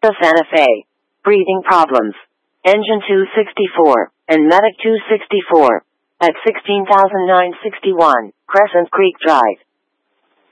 The Santa Fe. Breathing problems. Engine 264, and Medic 264. At 16,961, Crescent Creek Drive.